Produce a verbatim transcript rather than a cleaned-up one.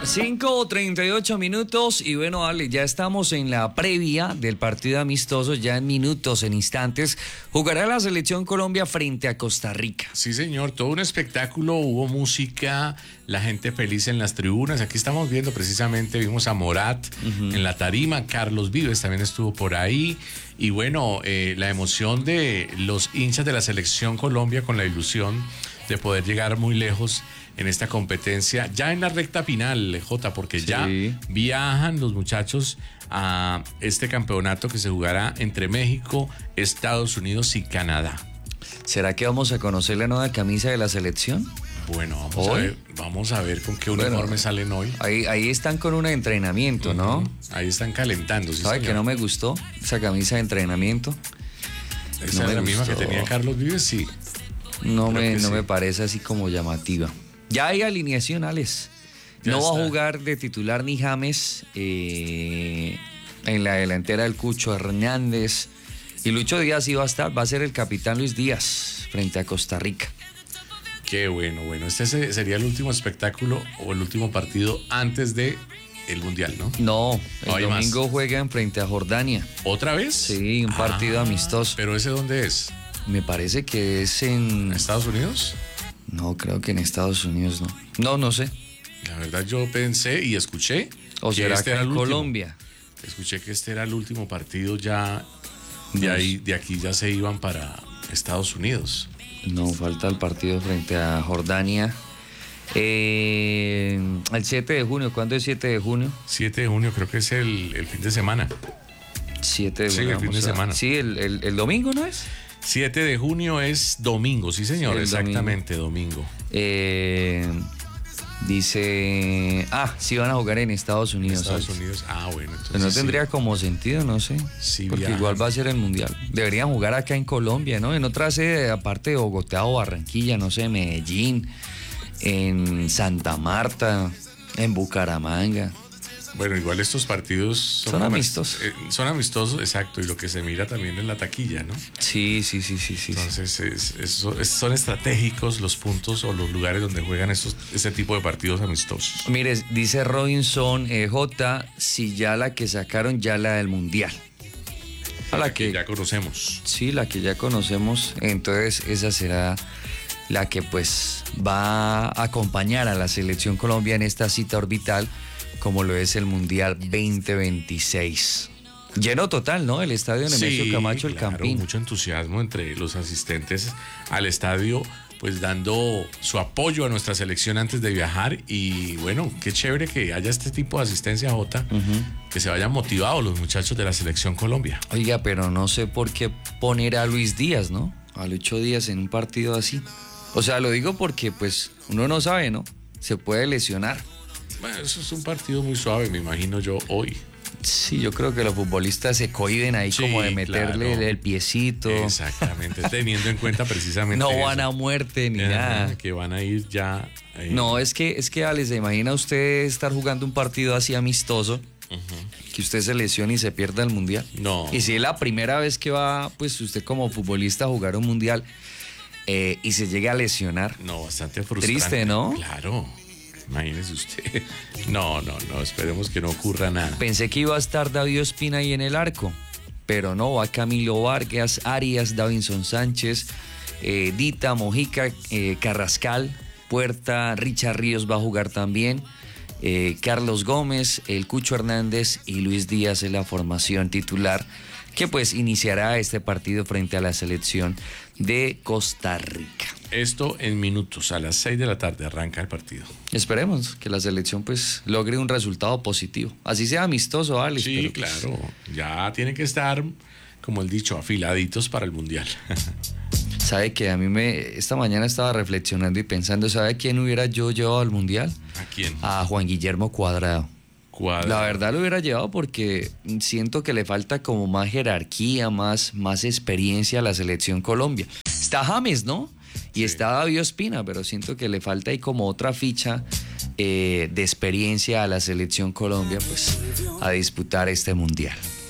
cinco treinta y ocho minutos y bueno, Ale, ya estamos en la previa del partido amistoso, ya en minutos, en instantes, jugará la selección Colombia frente a Costa Rica. Sí, señor, todo un espectáculo, hubo música, la gente feliz en las tribunas, aquí estamos viendo precisamente, vimos a Morat uh-huh. en la tarima, Carlos Vives también estuvo por ahí y bueno, eh, la emoción de los hinchas de la selección Colombia con la ilusión de poder llegar muy lejos en esta competencia, ya en la recta final, Jota, porque sí. ya viajan los muchachos a este campeonato que se jugará entre México, Estados Unidos y Canadá. ¿Será que vamos a conocer la nueva camisa de la selección? Bueno, vamos a ver, vamos a ver con qué uniforme bueno, salen hoy. Ahí, ahí están con un entrenamiento, ¿no? Uh-huh. Ahí están calentando. Sí, ¿sabe señor? Que no me gustó esa camisa de entrenamiento? ¿Esa no es la gustó. misma que tenía Carlos Vives? Sí. No, me, no sí. me parece así como llamativa. Ya hay alineación, Alex. Ya no está. Va a jugar de titular ni James. Eh, en la delantera el Cucho Hernández. Y Lucho Díaz sí va a estar. Va a ser el capitán Luis Díaz frente a Costa Rica. Qué bueno, bueno. Este sería el último espectáculo o el último partido antes de el Mundial, ¿no? No, el no domingo más. Juegan frente a Jordania. ¿Otra vez? Sí, un partido ah, amistoso. ¿Pero ese dónde es? Me parece que es en... ¿Estados Unidos? No, creo que enEstados Unidos no. No, no sé. La verdad yo pensé y escuché o que será este que era el en último. Colombia. Escuché que este era el último partido ya. De no. ahí, de aquí ya se iban para Estados Unidos. No, falta el partido frente a Jordania. Eh, el siete de junio, ¿cuándo es siete de junio? siete de junio, creo que es el, el fin de semana. siete de junio. Sí, el fin de a, semana. Sí, el, el, el domingo, ¿no es? siete de junio es domingo, sí señor, sí, exactamente, domingo. domingo. Eh, dice, ah, sí van a jugar en Estados Unidos. Estados ¿sabes? Unidos, ah, bueno. Entonces Pero no tendría sí. como sentido, no sé, sí, porque viajan. Igual va a ser el Mundial. Deberían jugar acá en Colombia, ¿no? En otra sede, aparte de Bogotá o Barranquilla, no sé, Medellín, en Santa Marta, en Bucaramanga. Bueno, igual estos partidos son, son amistosos. Eh, son amistosos, exacto, y lo que se mira también en la taquilla, ¿no? Sí, sí, sí, sí. sí Entonces, es, es, es, son estratégicos los puntos o los lugares donde juegan estos, este tipo de partidos amistosos. Mire, dice Robinson, eh, J, si ya la que sacaron, ya la del Mundial. A la, la que, que ya conocemos. Sí, la que ya conocemos, entonces esa será la que pues va a acompañar a la selección Colombia en esta cita orbital, como lo es el Mundial veinte veintiséis. Lleno total, ¿no? El estadio Nemesio sí, Camacho, el claro, Campín. Mucho entusiasmo entre los asistentes al estadio, pues dando su apoyo a nuestra selección antes de viajar. Y bueno, qué chévere que haya este tipo de asistencia, Jota, uh-huh. que se vayan motivados los muchachos de la selección Colombia. Oiga, pero no sé por qué poner a Luis Díaz, ¿no? A Lucho Díaz en un partido así. O sea, lo digo porque pues uno no sabe, ¿no? Se puede lesionar. Bueno, eso es un partido muy suave, me imagino yo, hoy. Sí, yo creo que los futbolistas se cohiben ahí sí, como de meterle claro. el piecito. Exactamente, teniendo en cuenta precisamente no eso. van a muerte ni Ajá, nada. Que van a ir ya... Eh. No, es que, es que Alex, ¿se imagina usted estar jugando un partido así amistoso? Uh-huh. Que usted se lesione y se pierda el Mundial. No. Y si es la primera vez que va, pues usted como futbolista a jugar un Mundial eh, y se llega a lesionar. No, bastante frustrante. Triste, ¿no? Claro. Imagínese usted. No, no, no, esperemos que no ocurra nada. Pensé que iba a estar David Ospina ahí en el arco, pero no, va Camilo Vargas, Arias, Davinson Sánchez, eh, Dita, Mojica, eh, Carrascal, Puerta, Richard Ríos va a jugar también, eh, Carlos Gómez, el Cucho Hernández y Luis Díaz en la formación titular, que pues iniciará este partido frente a la selección de Costa Rica. Esto en minutos, a las seis de la tarde arranca el partido. Esperemos que la selección pues logre un resultado positivo. Así sea amistoso, Alex. Sí, pero, claro. Pues, ya tienen que estar, como el dicho, afiladitos para el Mundial. ¿Sabe que a mí me... Esta mañana estaba reflexionando y pensando, ¿sabe quién hubiera yo llevado al Mundial? ¿A quién? A Juan Guillermo Cuadrado. Cuadrado. La verdad lo hubiera llevado porque siento que le falta como más jerarquía, más, más experiencia a la selección Colombia. Está James, ¿no? Y sí. Está David Ospina, pero siento que le falta ahí como otra ficha eh, de experiencia a la selección Colombia, pues, a disputar este Mundial.